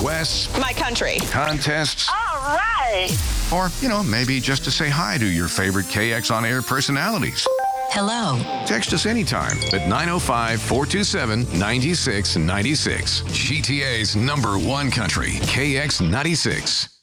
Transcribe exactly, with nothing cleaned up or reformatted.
requests, My country. contests, All right. or, you know, maybe just to say hi to your favorite K X On Air personalities. Hello. Text us anytime at nine oh five, four two seven, nine six nine six. G T A's number one country, K X ninety-six.